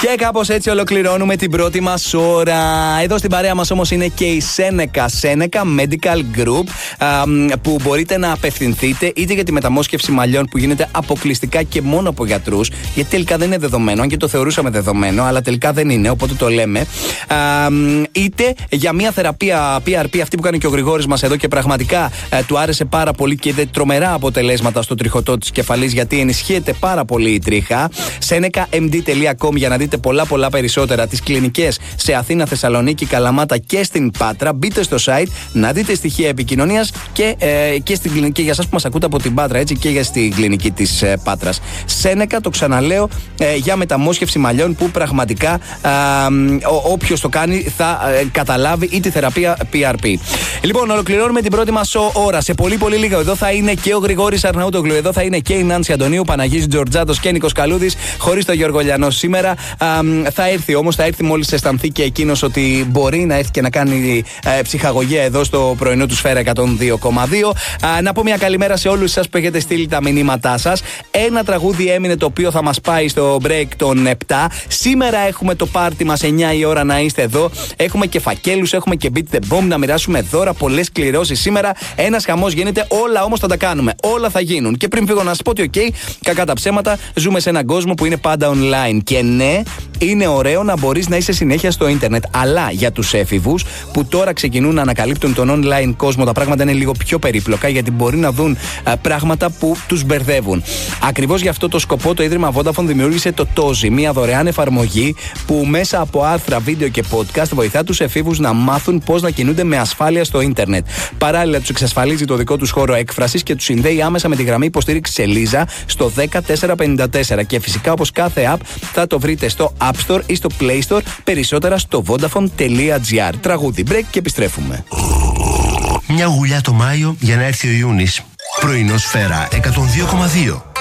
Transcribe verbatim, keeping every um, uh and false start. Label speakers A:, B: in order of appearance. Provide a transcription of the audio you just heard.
A: Και κάπως έτσι ολοκληρώνουμε την πρώτη μας ώρα. Εδώ στην παρέα μας όμως είναι και η Seneca, Seneca Medical Group, που μπορείτε να απευθυνθείτε είτε για τη μεταμόσχευση μαλλιών που γίνεται αποκλειστικά και μόνο από γιατρούς, γιατί τελικά δεν είναι δεδομένο, αν και το θεωρούσαμε δεδομένο, αλλά τελικά δεν είναι, οπότε το λέμε. Είτε για μια θεραπεία πι αρ πι, αυτή που κάνει και ο Γρηγόρης μας εδώ και πραγματικά του άρεσε πάρα πολύ και είδε τρομερά αποτελέσματα στο τριχωτό της κεφαλής, γιατί ενισχύεται πάρα πολύ η τρίχα. seneca m d τελεία com για να δείτε πολλά πολλά περισσότερα. Τις κλινικές σε Αθήνα, Θεσσαλονίκη, Καλαμάτα και στην Πάτρα. Μπείτε στο site να δείτε στοιχεία επικοινωνίας και, ε, και στην κλινική, για εσάς που μας ακούτε από την Πάτρα, έτσι, και για στην κλινική της ε, Πάτρας. Seneca, το ξαναλέω, ε, για μεταμόσχευση μαλλιών που πραγματικά ε, όποιος το κάνει θα ε, καταλάβει, ή τη θεραπεία πι αρ πι. Λοιπόν, ολοκληρώνουμε την πρώτη μας ώρα. Σε πολύ πολύ λίγο εδώ θα είναι και ο Γρηγόρης Αρναούτογλου, εδώ θα είναι και η Νάνση Αντωνίου, Παναγής Τζορτζάτος και Νίκος Καλούδης, χωρίς το Γιώργο Λιανό σήμερα. Α, θα έρθει όμως, θα έρθει μόλις αισθανθεί και εκείνος ότι μπορεί να έρθει και να κάνει ε, ψυχαγωγία εδώ στο πρωινό του Σφαίρα εκατόν δύο κόμμα δύο. Α, να πω μια καλημέρα σε όλους εσάς που έχετε στείλει τα μηνύματά σας. Ένα τραγούδι έμεινε το οποίο θα μας πάει στο break των επτά. Σήμερα έχουμε το πάρτι μας εννιά η ώρα να είστε εδώ. Έχουμε και φακέλους, έχουμε και beat the bomb να μοιράσουμε δώρα, πολλές κληρώσεις σήμερα. Ένας χαμός γίνεται, όλα όμως θα τα κάνουμε. Όλα θα γίνουν. Και πριν φύγω να σας πω ότι, OK, κακά τα ψέματα, ζούμε σε έναν κόσμο που είναι πάντα online. Και ναι, είναι ωραίο να μπορείς να είσαι συνέχεια στο ίντερνετ. Αλλά για τους έφηβους που τώρα ξεκινούν να ανακαλύπτουν τον online κόσμο, τα πράγματα είναι λίγο πιο περίπλοκα, γιατί μπορεί να δουν α, πράγματα που τους μπερδεύουν. Ακριβώς γι' αυτό το σκοπό το Ίδρυμα Vodafone δημιούργησε το Tozi, μια δωρεάν εφαρμογή που μέσα από άρθρα, βίντεο και podcast βοηθά τους εφήβους να μάθουν πώς να κινούνται με ασφάλεια στο ίντερνετ. Παράλληλα, τους εξασφαλίζει το δικό τους χώρο έκφρασης και τους συνδέει άμεσα με τη γραμμή υποστήριξης Ελίζα στο δέκα τετρακόσια πενήντα τέσσερα. Και φυσικά, όπως κάθε app, θα το βρείτε στο App Store ή στο Play Store. Περισσότερα στο vodafone τελεία gr. Τραγούδι break και επιστρέφουμε.
B: Μια γουλιά το Μάιο για να έρθει ο Ιούνις. Πρωινό Σφαίρα εκατόν δύο κόμμα δύο.